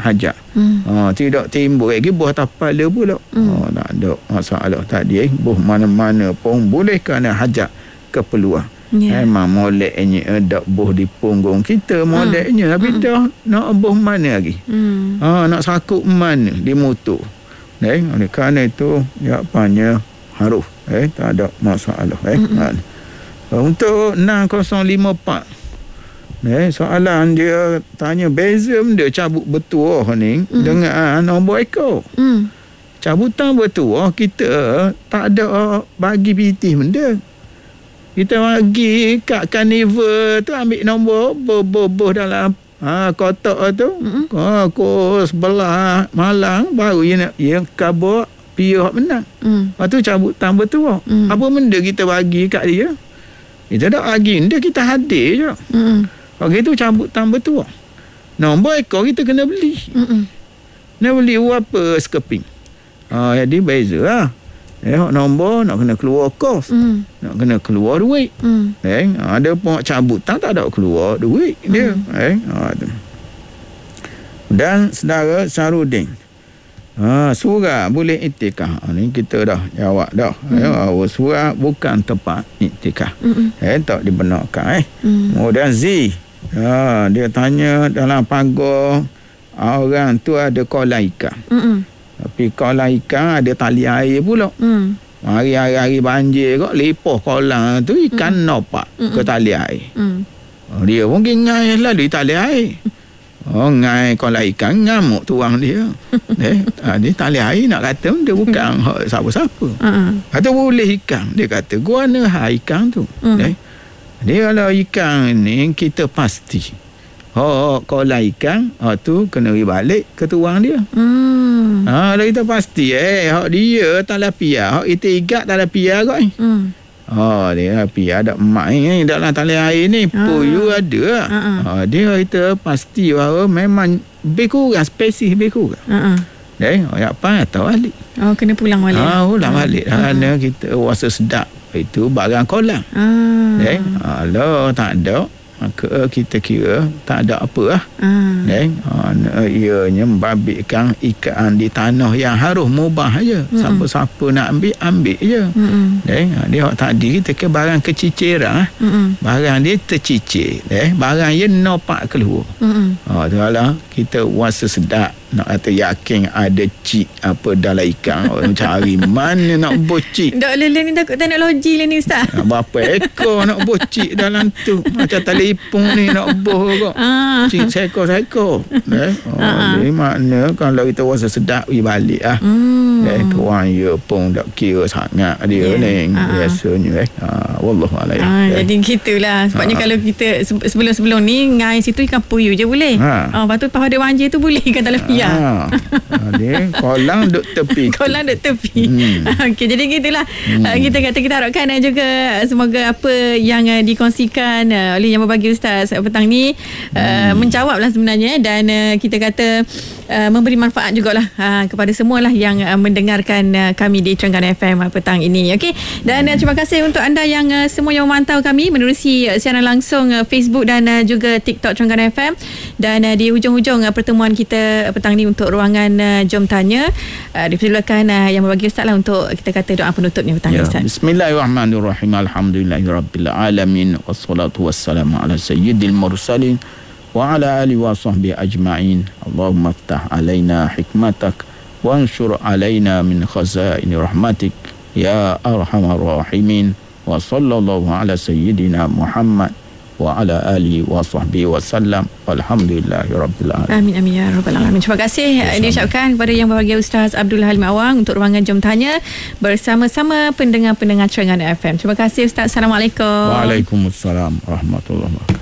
hajat. Tidak timbul lagi buah tapala pula. Tak ada masalah tadi. Buah mana-mana pun boleh kerana hajat keperluan. Memang moleknya dak buah di punggung kita moleknya. Tapi dah nak buah mana lagi? Nak sakut mana di motor. Oleh kerana itu jawapannya harus. Tak ada masalah. Untuk 6054 soalan dia tanya beza dia cabut bertuah ni dengan nombor ekor. Cabutan bertuah kita tak ada bagi pitih benda. Kita bagi kat carnival tu ambil nombor boh dalam kotak tu. Kos sebelah malang baru yang kabur pihak menang. Lepas tu cabutan bertuah. Apa benda kita bagi kat dia? Kita tak bagi dia, kita hadir je. Kalau gitu cabutan bertuah. Nombor ekor kita kena beli. Kena beli berapa sekeping. Jadi beza lah. Nombor nak kena keluar kos. Nak kena keluar duit. Ada pun cabutan tak ada keluar duit dia. Dan saudara Sarudin, surah boleh iktikaf. Ni kita dah jawab dah. Surah bukan tempat iktikaf. Tak dibenarkan. Kemudian Z, dia tanya dalam pagar orang tu ada kolam ikan. Tapi kolam ikan ada tali air pula. Hari-hari banjir kok lepoh kolam tu ikan nopak ke tali air. Dia mungkin ngai lah di tali air. Ngai kolam ikan ngamuk tuang dia. Dia tali air nak kata dia bukan siapa-siapa. Atau boleh ikan. Dia kata guana ikan tu. Dia kalau ikan ni kita pasti kolam ikan tu kena balik ke tuang dia. Kalau kita pasti dia talapia, kita ikat talapia kot. Dia talapia ada emak ni dalam tali air ni puyu ada. Dia kita pasti bahawa memang berkurang, spesies berkurang. Apa tahu balik. Kena pulang balik. Pulang balik kerana kita rasa sedap itu barang kolam. Kalau tak ada maka kita kira tak ada apa lah. Ianya membabitkan ikan di tanah yang harus mubah je. Siapa-siapa nak ambil je. Dia tadi kita ke barang keciciran. Barang dia tercicir. Barang dia nopak keluar. Kalau kita rasa sedap nak kata yakin ada cik apa dalam ikan, orang cari mana nak bocik. Dok Lele ni takut teknologi lah ni Ustaz. Berapa ekor nak bocik dalam tu. Macam telefon ni nak boh kok. Cik seekor-seekor. Jadi makna kalau kita rasa sedap pergi balik lah. Tuan ya pun tak kira sangat dia ni. Biasanya wallahualam. Jadi gitulah. Sebabnya kalau kita sebelum-sebelum ni ngai situ ikan puyuh je boleh. Lepas tu pada banjir tu boleh ikan talapia. Dia kolam duk tepi. Kolam duk tepi. Okey, jadi gitulah. Kita harapkan juga semoga apa yang dikongsikan oleh Yang Berbagi Ustaz petang ni menjawablah sebenarnya, dan kita kata memberi manfaat jugalah kepada semualah yang mendengarkan kami di Trengganu FM petang ini. Okey, dan terima kasih untuk anda yang semua yang memantau kami menerusi siaran langsung Facebook dan juga TikTok Trengganu FM. Dan di hujung-hujung pertemuan kita petang ni untuk ruangan Jom Tanya, dipersilakan Yang Berbagi Ustaz lah untuk kita kata doa penutupnya petang ni Ustaz. Bismillahirrahmanirrahim. Alhamdulillahirabbil alamin wassalatu wassalamu ala sayyidil mursalin wa ala alihi wa sahbihi ajma'in. Allahumma iftah alaina hikmatak wa anshur alaina min khazaini rahmatik ya arhamar rahimin. Wa sallallahu ala sayyidina Muhammad wa ala alihi wa sahbihi wa sallam. Alhamdulillahirabbil alamin. Amin amin ya rabbal alamin. Terima kasih diucapkan kepada Yang Berbahagia Ustaz Abdul Halim Awang untuk ruangan Jom Tanya bersama-sama pendengar-pendengar Trengganu FM. Terima kasih Ustaz. Assalamualaikum. Waalaikumsalam warahmatullahi wabarakatuh.